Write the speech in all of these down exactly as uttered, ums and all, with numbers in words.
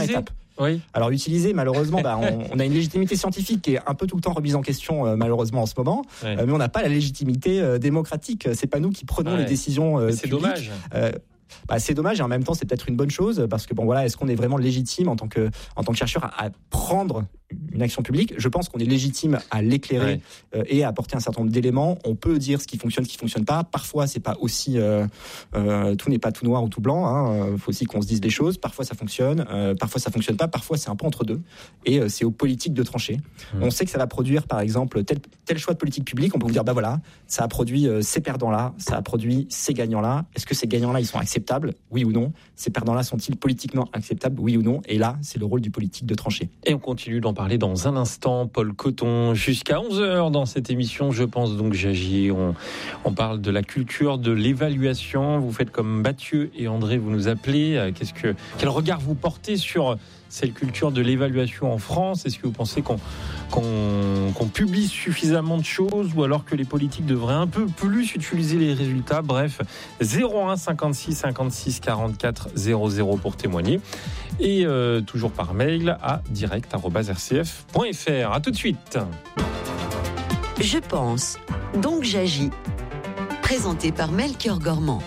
étape. Oui. Alors utiliser, malheureusement, bah, on, on a une légitimité scientifique qui est un peu tout le temps remise en question, euh, malheureusement en ce moment. Ouais. Euh, mais on n'a pas la légitimité euh, démocratique. C'est pas nous qui prenons ouais. les décisions euh, c'est publiques. Dommage. Euh, Bah, c'est dommage et en même temps c'est peut-être une bonne chose parce que bon voilà, est-ce qu'on est vraiment légitime en tant que en tant que chercheur à, à prendre une action publique? Je pense qu'on est légitime à l'éclairer ouais. euh, et à apporter un certain nombre d'éléments. On peut dire ce qui fonctionne, ce qui fonctionne pas. Parfois c'est pas aussi euh, euh, tout n'est pas tout noir ou tout blanc. Hein. Faut aussi qu'on se dise les choses. Parfois ça fonctionne, euh, parfois ça fonctionne pas. Parfois c'est un peu entre deux. Et euh, c'est aux politiques de trancher. Mmh. On sait que ça va produire par exemple tel tel choix de politique publique. On peut vous dire bah voilà, ça a produit euh, ces perdants là, ça a produit ces gagnants là. Est-ce que ces gagnants là ils sont acceptables? Oui ou non? Ces perdants-là sont-ils politiquement acceptables? Oui ou non? Et là, c'est le rôle du politique de trancher. Et on continue d'en parler dans un instant. Paul Coton, jusqu'à onze heures dans cette émission, je pense donc j'agis. On, on parle de la culture de l'évaluation. Vous faites comme Mathieu et André, vous nous appelez. Qu'est-ce que, quel regard vous portez sur cette culture de l'évaluation en France? Est-ce que vous pensez qu'on, qu'on, qu'on publie suffisamment de choses ou alors que les politiques devraient un peu plus utiliser les résultats? Bref, zéro un cinquante-six cinquante-six quarante-quatre zéro zéro pour témoigner et euh, toujours par mail à direct arobase r c f point f r. À tout de suite. Je pense, donc j'agis. Présenté par Melchior Gormand.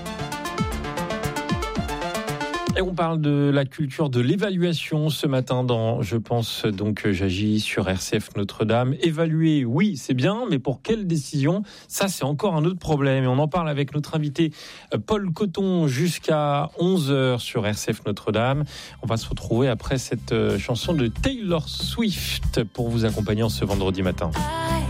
Et on parle de la culture de l'évaluation ce matin dans Je pense donc j'agis sur R C F Notre-Dame. Évaluer, oui, c'est bien, mais pour quelle décision? Ça, c'est encore un autre problème. Et on en parle avec notre invité Paul Coton jusqu'à onze heures sur R C F Notre-Dame. On va se retrouver après cette chanson de Taylor Swift pour vous accompagner en ce vendredi matin.